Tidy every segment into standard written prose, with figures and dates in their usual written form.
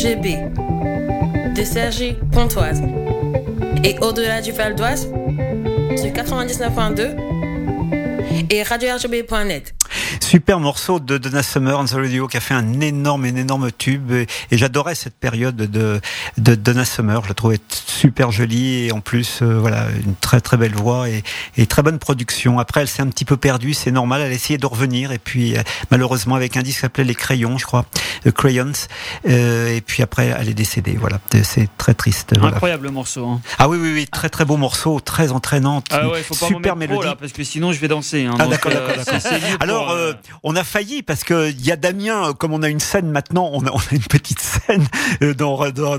RGB de Sergi Pontoise et au-delà du Val d'Oise sur 99.2 et radio-rgb.net. Super morceau de Donna Summer on the Radio qui a fait un énorme tube et j'adorais cette période de Donna Summer. Je la trouvais super jolie et en plus voilà, une très très belle voix et très bonne production. Après elle s'est un petit peu perdue, c'est normal, elle a essayé de revenir et puis malheureusement avec un disque qui s'appelait Les Crayons, je crois, Crayons, et puis après elle est décédée. Voilà, c'est très triste. Incroyable voilà. morceau. Hein. Ah oui, très très beau morceau, très entraînant, ah ouais, faut pas super mélodie. Trop, là, parce que sinon je vais danser. Hein, ah donc, d'accord. Alors on a failli parce que il y a Damien, comme on a une scène maintenant, on a une petite scène dans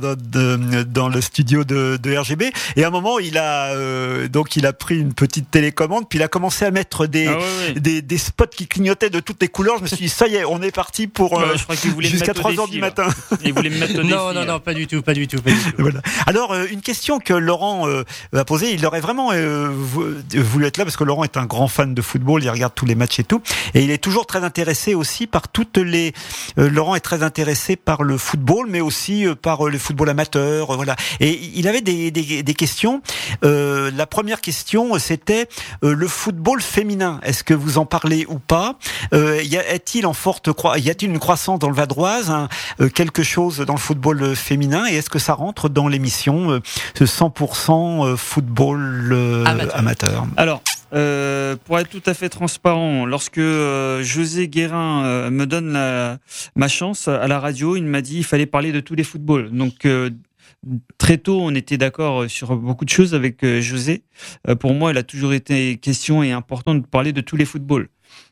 le studio de RGB et à un moment il a pris une petite télécommande puis il a commencé à mettre des spots qui clignotaient de toutes les couleurs. Je me suis dit ça y est, on est parti pour je crois qu'il voulait jusqu'à me 3h du matin. Il voulait me mettre au défi. Non, pas du tout. Voilà. Alors une question que Laurent a posée, il aurait vraiment voulu être là parce que Laurent est un grand fan de football, il regarde tous les matchs et tout et il est toujours très intéressé aussi par toutes les Laurent est très intéressé par le football mais aussi par le football amateur, voilà. Et il avait des questions. La première question c'était le football féminin. Est-ce que vous en parlez ou pas? Y a-t-il une croissance dans le Val d'Oise, quelque chose dans le football féminin et est-ce que ça rentre dans l'émission 100% football amateur? Alors pour être tout à fait transparent, lorsque José Guérin me donne ma chance à la radio, il m'a dit il fallait parler de tous les footballs. Donc très tôt, on était d'accord sur beaucoup de choses avec José. Pour moi, il a toujours été question et important de parler de tous les footballs.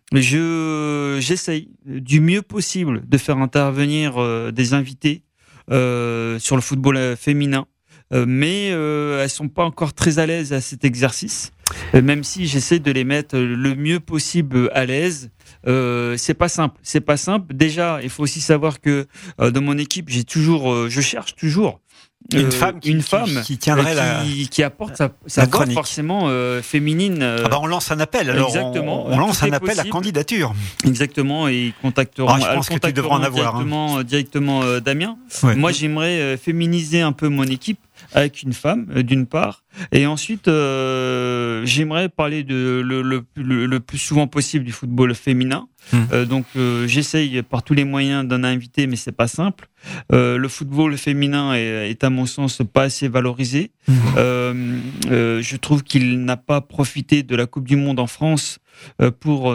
J'essaye du mieux possible de faire intervenir des invités sur le football féminin, mais elles sont pas encore très à l'aise à cet exercice. Même si j'essaie de les mettre le mieux possible à l'aise, c'est pas simple. Déjà, il faut aussi savoir que dans mon équipe, je cherche toujours une femme qui tiendrait qui apporte sa voix forcément féminine. On lance un appel. Alors exactement. On lance un appel à candidature. Exactement, et ils contacteront. Je pense que tu devras en avoir directement Damien. Ouais. Moi, j'aimerais féminiser un peu mon équipe avec une femme, d'une part, et ensuite j'aimerais parler le plus souvent possible du football féminin. Donc j'essaye par tous les moyens d'en inviter, mais c'est pas simple. Le football féminin est à mon sens pas assez valorisé. Je trouve qu'il n'a pas profité de la Coupe du Monde en France pour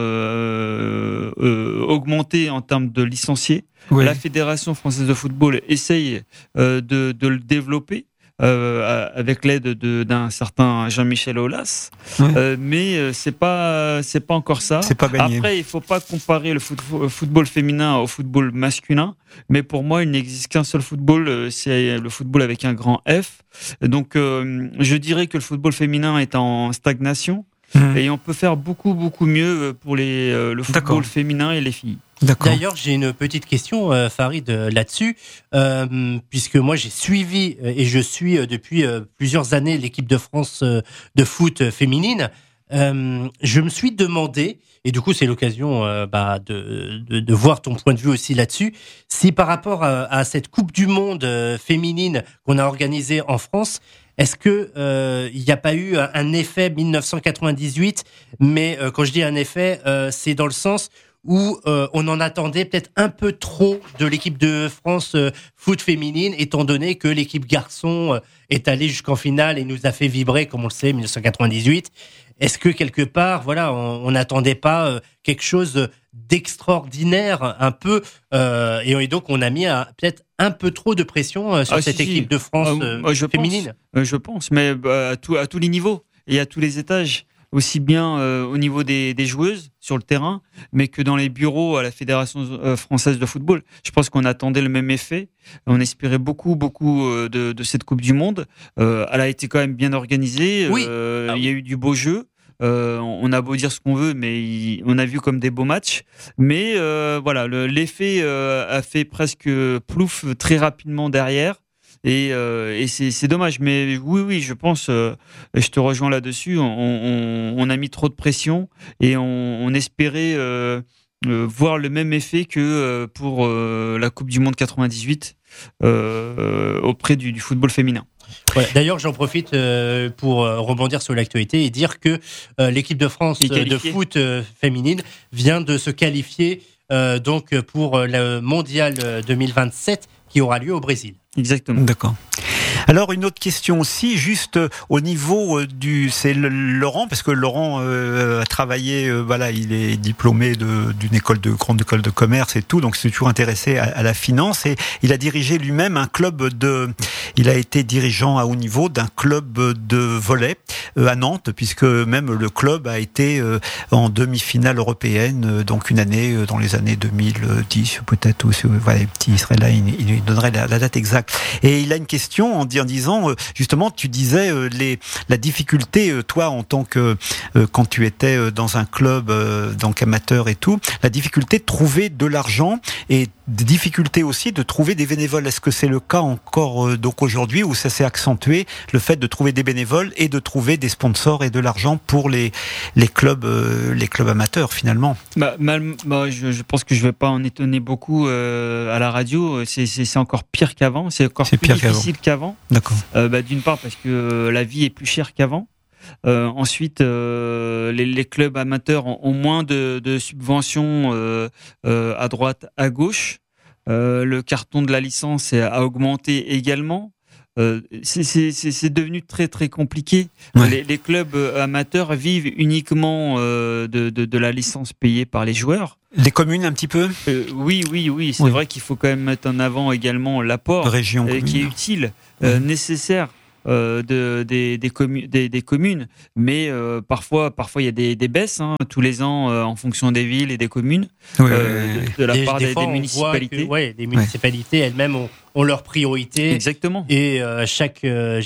augmenter en termes de licenciés. Oui. La Fédération française de football essaye de le développer. Avec l'aide d'un certain Jean-Michel Aulas, mais c'est pas encore ça. C'est pas gagné. Après, il faut pas comparer le football féminin au football masculin, mais pour moi, il n'existe qu'un seul football, c'est le football avec un grand F. Donc, je dirais que le football féminin est en stagnation. Et on peut faire beaucoup mieux pour le football féminin et les filles. D'accord. D'ailleurs, j'ai une petite question, Farid, là-dessus, puisque moi j'ai suivi et je suis depuis plusieurs années l'équipe de France de foot féminine. Je me suis demandé, et du coup c'est l'occasion de voir ton point de vue aussi là-dessus, si par rapport à cette Coupe du Monde féminine qu'on a organisée en France, est-ce que il n'y a pas eu un effet 1998? Mais quand je dis un effet, c'est dans le sens où on en attendait peut-être un peu trop de l'équipe de France foot féminine, étant donné que l'équipe garçon est allée jusqu'en finale et nous a fait vibrer, comme on le sait, 1998. Est-ce que quelque part, voilà, on n'attendait pas quelque chose d'extraordinaire, un peu, et donc on a mis peut-être un peu trop de pression sur cette équipe de France féminine. Je pense, mais à tous les niveaux et à tous les étages. Aussi bien au niveau des joueuses sur le terrain, mais que dans les bureaux à la Fédération française de football. Je pense qu'on attendait le même effet. On espérait beaucoup de cette Coupe du Monde. Elle a été quand même bien organisée. Oui. Il y a eu du beau jeu. On a beau dire ce qu'on veut, mais on a vu comme des beaux matchs. Mais voilà, l'effet a fait presque plouf très rapidement derrière. Et c'est dommage, mais oui, je pense, je te rejoins là-dessus. On a mis trop de pression et on espérait voir le même effet que pour la Coupe du Monde 98 auprès du football féminin. Voilà. D'ailleurs, j'en profite pour rebondir sur l'actualité et dire que l'équipe de France de foot féminine vient de se qualifier donc pour le mondial 2027 qui aura lieu au Brésil. Exactement. D'accord. Alors une autre question aussi, juste au niveau c'est Laurent, parce que Laurent a travaillé, voilà, il est diplômé d'une grande école de commerce et tout, donc il s'est toujours intéressé à la finance et il a dirigé lui-même il a été dirigeant à haut niveau d'un club de volley à Nantes, puisque même le club a été en demi-finale européenne, donc une année dans les années 2010 peut-être, ou voilà, petit serait là, il donnerait la date exacte. Et il a une question en disant, justement, tu disais la difficulté, toi, en tant que quand tu étais dans un club donc amateur et tout, la difficulté de trouver de l'argent et des difficultés aussi de trouver des bénévoles. Est-ce que c'est le cas encore donc aujourd'hui, où ça s'est accentué, le fait de trouver des bénévoles et de trouver des sponsors et de l'argent pour les clubs amateurs finalement? Je pense que je vais pas en étonner beaucoup à la radio. C'est encore pire qu'avant. C'est encore plus difficile qu'avant. D'accord. D'une part parce que la vie est plus chère qu'avant. Ensuite, les clubs amateurs ont moins de subventions à droite, à gauche. Le carton de la licence a augmenté également. C'est devenu très très compliqué. Ouais. Les clubs amateurs vivent uniquement de la licence payée par les joueurs. Les communes un petit peu. Oui. C'est vrai qu'il faut quand même mettre en avant également l'apport région qui est utile, nécessaire. Des communes, mais parfois il y a des baisses tous les ans en fonction des villes et des communes de la part des municipalités. Les municipalités elles-mêmes ont leurs priorités. Exactement. Et chaque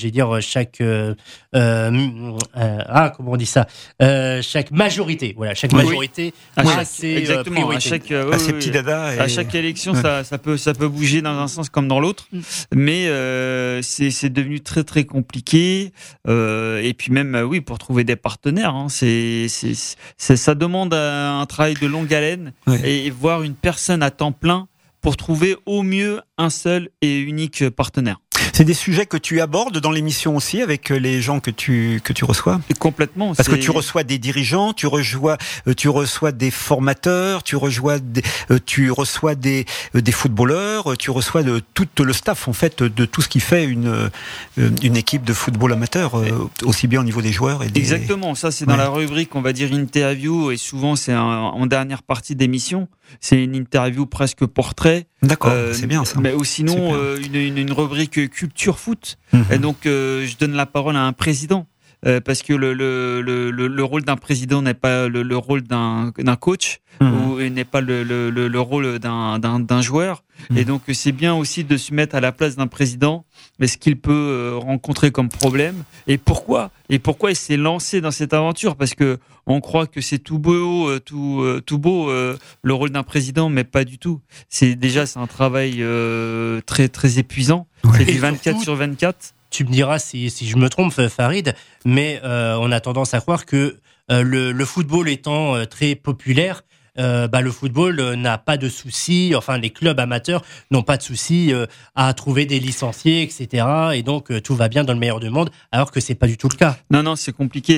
majorité, chaque majorité a ses priorités. Ses petits dadas. À chaque élection, ça peut bouger dans un sens comme dans l'autre, mais c'est devenu très très compliqué. Et puis même, pour trouver des partenaires, ça demande un travail de longue haleine et voir une personne à temps plein pour trouver au mieux un seul et unique partenaire. C'est des sujets que tu abordes dans l'émission aussi avec les gens que tu reçois? Complètement. Parce que tu reçois des dirigeants, tu reçois des formateurs, tu reçois des footballeurs, tu reçois tout le staff en fait de tout ce qui fait une équipe de football amateur, aussi bien au niveau des joueurs et des... Exactement. Ça c'est dans la rubrique on va dire interview, et souvent c'est en dernière partie d'émission. C'est une interview presque portrait. D'accord, c'est bien ça. Mais sinon une rubrique culture foot. Et donc je donne la parole à un président parce que le rôle d'un président n'est pas le rôle d'un coach ou n'est pas le rôle d'un joueur. Et donc c'est bien aussi de se mettre à la place d'un président, mais ce qu'il peut rencontrer comme problème et pourquoi il s'est lancé dans cette aventure, parce que on croit que c'est tout beau, le rôle d'un président, mais pas du tout. C'est un travail très très épuisant. C'est du 24 sur 24. Tu me diras si je me trompe, Farid, mais on a tendance à croire que le football étant très populaire, le football n'a pas de soucis, enfin les clubs amateurs n'ont pas de soucis à trouver des licenciés, etc. Et donc tout va bien dans le meilleur du monde, alors que c'est pas du tout le cas. Non, c'est compliqué.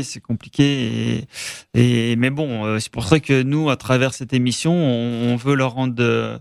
Mais bon, c'est pour ça que nous, à travers cette émission, on veut leur rendre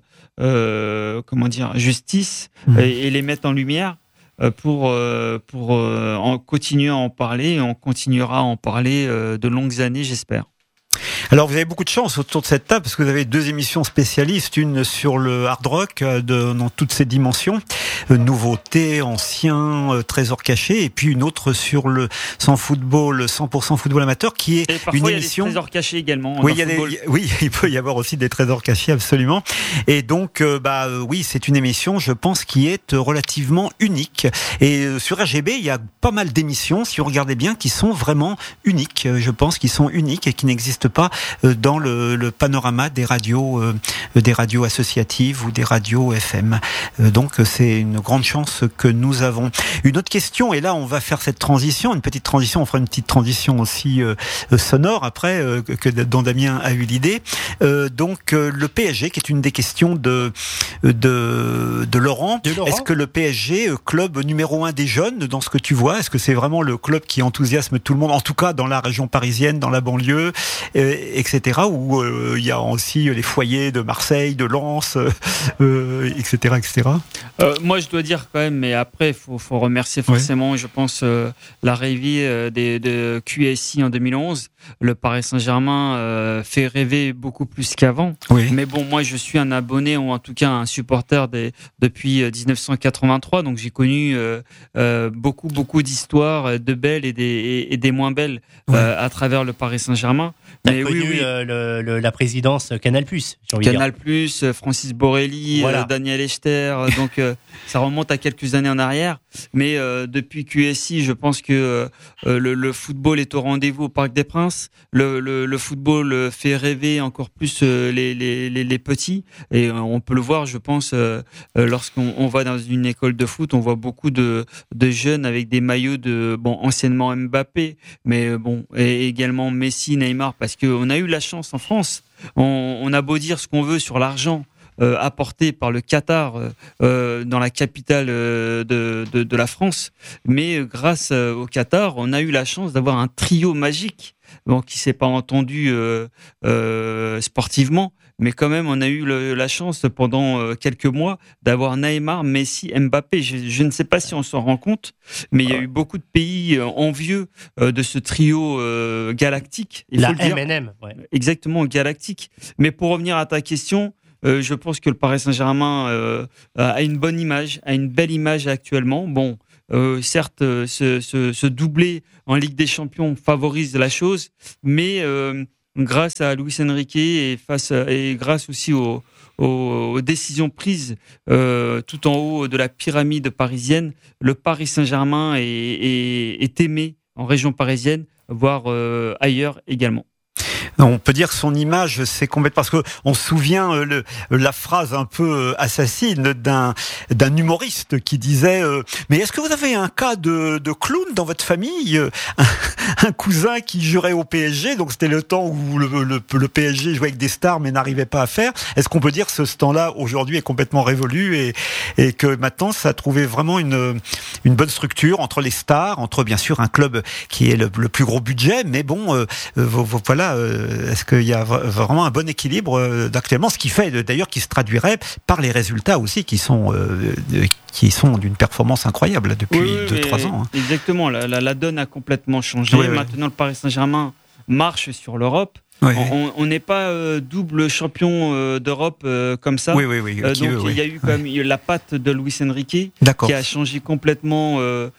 justice et les mettre en lumière. Pour en continuer à en parler, et on continuera à en parler de longues années, j'espère. Alors vous avez beaucoup de chance autour de cette table, parce que vous avez deux émissions spécialistes, une sur le hard rock dans toutes ses dimensions, nouveautés, anciens, trésors cachés, et puis une autre sur le 100% football amateur, qui est une émission. Il y a des trésors cachés également. Oui, il peut y avoir aussi des trésors cachés, absolument. Et donc c'est une émission, je pense, qui est relativement unique. Et sur RGB, il y a pas mal d'émissions, si vous regardez bien, qui sont vraiment uniques. Je pense qu'ils sont uniques et qui n'existent pas dans le panorama des radios associatives ou des radios FM. Donc c'est une grande chance que nous avons. Une autre question, et là on va faire cette transition, une petite transition, on fera une petite transition aussi sonore après, dont Damien a eu l'idée. Donc le PSG, qui est une des questions de Laurent. Est-ce que le PSG, club numéro 1 des jeunes, dans ce que tu vois, est-ce que c'est vraiment le club qui enthousiasme tout le monde, en tout cas dans la région parisienne, dans la banlieue, etc., où il y a aussi les foyers de Marseille, de Lens, etc., etc. Moi, je dois dire quand même, mais après, il faut remercier forcément, je pense, l'arrivée de QSI en 2011. Le Paris Saint-Germain fait rêver beaucoup plus qu'avant. Oui. Mais bon, moi, je suis un abonné, ou en tout cas un supporter depuis 1983, donc j'ai connu beaucoup d'histoires, de belles et des moins belles à travers le Paris Saint-Germain. T'as connu la présidence Canal+, Canal+, Francis Borrelli, Daniel Echter, donc ça remonte à quelques années en arrière. Mais depuis QSI, je pense que le football est au rendez-vous au Parc des Princes. Le football fait rêver encore plus les petits. Et on peut le voir, je pense, lorsqu'on va dans une école de foot, on voit beaucoup de jeunes avec des maillots anciennement Mbappé, mais et également Messi, Neymar, parce qu'on a eu la chance en France. On a beau dire ce qu'on veut sur l'argent apporté par le Qatar dans la capitale de la France, mais grâce au Qatar, on a eu la chance d'avoir un trio magique, qui s'est pas entendu sportivement, mais quand même on a eu la chance pendant quelques mois d'avoir Neymar, Messi, Mbappé. Je ne sais pas si on s'en rend compte, mais il y a eu beaucoup de pays envieux de ce trio galactique. La MNM, exactement, galactique. Mais pour revenir à ta question, je pense que le Paris Saint-Germain a une bonne image, a une belle image actuellement. Certes, ce doublé en Ligue des Champions favorise la chose, mais grâce à Luis Enrique et grâce aussi aux décisions prises tout en haut de la pyramide parisienne, le Paris Saint-Germain est aimé en région parisienne, voire ailleurs également. On peut dire que son image, c'est complètement, parce que on se souvient la phrase un peu assassine d'un humoriste qui disait mais est-ce que vous avez un cas de clown dans votre famille, un cousin qui jurait au PSG, donc c'était le temps où le PSG jouait avec des stars mais n'arrivait pas à faire. Est-ce qu'on peut dire que ce temps-là aujourd'hui est complètement révolu et que maintenant ça a trouvé vraiment une bonne structure entre les stars, entre bien sûr un club qui est le plus gros budget, mais voilà. Est-ce qu'il y a vraiment un bon équilibre actuellement, ce qui fait d'ailleurs qui se traduirait par les résultats aussi qui sont d'une performance incroyable depuis 2-3 ans. Exactement, la donne a complètement changé. Maintenant, le Paris Saint-Germain marche sur l'Europe. On n'est pas double champion d'Europe comme ça. Donc il y a eu quand même la patte de Luis Enrique qui a changé complètement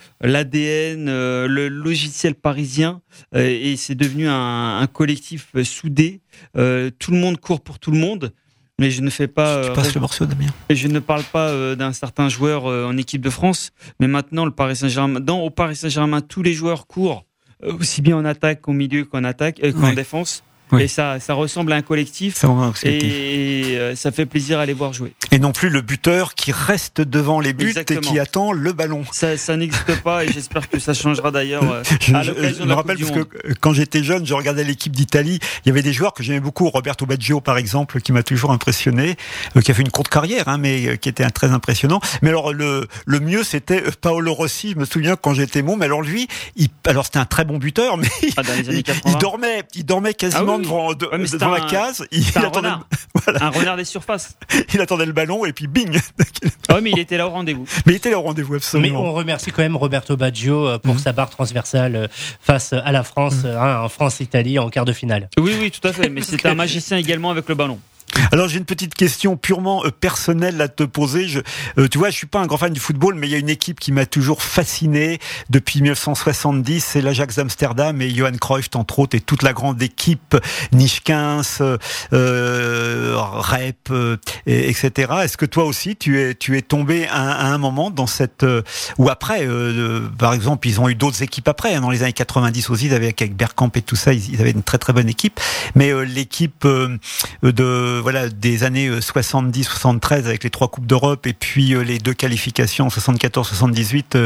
l'ADN, le logiciel parisien, et c'est devenu un collectif soudé. Tout le monde court pour tout le monde. Mais je ne fais pas. Tu passes le morceau, Damien. Je ne parle pas d'un certain joueur en équipe de France, mais maintenant au Paris Saint-Germain, tous les joueurs courent aussi bien en attaque qu'au milieu qu'en défense. Et ça ressemble à un collectif. Et ça fait plaisir à les voir jouer. Et non plus le buteur qui reste devant les buts et qui attend le ballon. Ça n'existe pas et j'espère que ça changera d'ailleurs à l'occasion de la Coupe du Monde. Je me rappelle parce que quand j'étais jeune, je regardais l'équipe d'Italie. Il y avait des joueurs que j'aimais beaucoup. Roberto Baggio, par exemple, qui m'a toujours impressionné, qui a fait une courte carrière, mais qui était très impressionnant. Mais alors le mieux, c'était Paolo Rossi. Je me souviens quand j'étais môme. Mais alors lui, c'était un très bon buteur, mais dans les années 80. il dormait quasiment devant la case. Un renard des surfaces. Il attendait le ballon et puis bing. Mais il était là au rendez-vous. Absolument. Mais on remercie quand même Roberto Baggio pour sa barre transversale face à la France, en France-Italie en quart de finale. Oui, tout à fait. Mais c'est un magicien également avec le ballon. Alors j'ai une petite question purement personnelle à te poser. Tu vois, je suis pas un grand fan du football, mais il y a une équipe qui m'a toujours fasciné depuis 1970, c'est l'Ajax d'Amsterdam et Johan Cruyff entre autres et toute la grande équipe, Nijkens, Rep, etc. Est-ce que toi aussi tu es tombé à un moment dans cette ou après par exemple ils ont eu d'autres équipes après dans les années 90 aussi, avec Bergkamp et tout ça, ils avaient une très très bonne équipe, mais l'équipe de voilà, des années 70-73 avec les 3 Coupes d'Europe et puis les 2 qualifications 74-78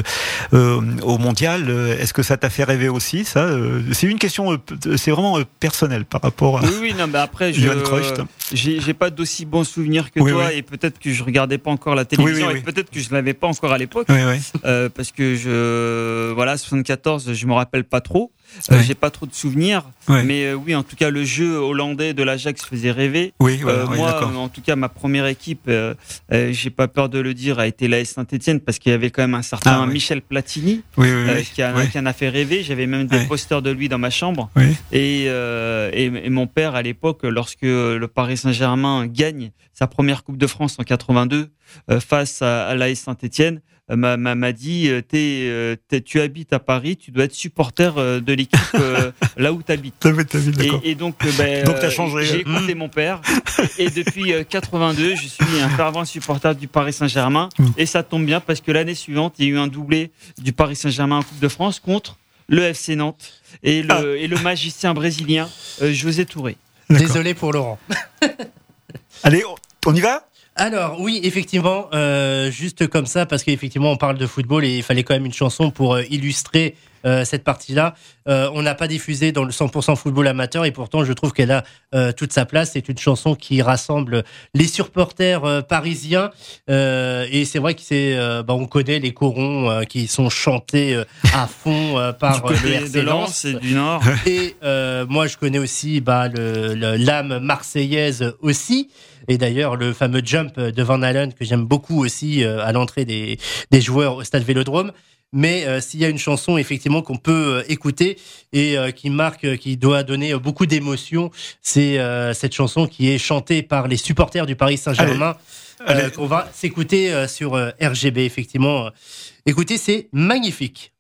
au Mondial. Est-ce que ça t'a fait rêver aussi, ça? C'est une question, c'est vraiment personnel par rapport à Oui, non, mais après, Johan Cruyff. j'ai pas d'aussi bons souvenirs que toi, et peut-être que je regardais pas encore la télévision, et peut-être que je l'avais pas encore à l'époque, parce que voilà, 74, je me rappelle pas trop. J'ai pas trop de souvenirs, mais oui, en tout cas, le jeu hollandais de l'Ajax faisait rêver. Moi, en tout cas, ma première équipe, j'ai pas peur de le dire, a été l'AS Saint-Etienne, parce qu'il y avait quand même un certain Michel Platini qui en a fait rêver. J'avais même des posters de lui dans ma chambre. Et mon père, à l'époque, lorsque le Paris Saint-Germain gagne sa première Coupe de France en 82 face à l'AS Saint-Etienne, m'a dit tu habites à Paris, tu dois être supporter de l'équipe là où tu habites. Et donc t'as changé. J'ai écouté mon père, et depuis 82 je suis un fervent supporter du Paris Saint-Germain, et ça tombe bien parce que l'année suivante il y a eu un doublé du Paris Saint-Germain en Coupe de France contre le FC Nantes et le magicien brésilien José Touré. Désolé pour Laurent. Allez, on y va? Alors oui, effectivement, juste comme ça, parce qu'effectivement on parle de football et il fallait quand même une chanson pour illustrer cette partie-là. On n'a pas diffusé dans le 100% football amateur, et pourtant je trouve qu'elle a toute sa place. C'est une chanson qui rassemble les supporters parisiens, et c'est vrai que on connaît les corons qui sont chantés à fond par le RC Lens et du Nord. Et moi je connais aussi l'âme marseillaise aussi. Et d'ailleurs, le fameux jump de Van Halen, que j'aime beaucoup aussi à l'entrée des joueurs au stade Vélodrome. Mais s'il y a une chanson effectivement qu'on peut écouter et qui marque, qui doit donner beaucoup d'émotions, c'est cette chanson qui est chantée par les supporters du Paris Saint-Germain, qu'on va s'écouter sur RGB, effectivement. Écoutez, c'est magnifique.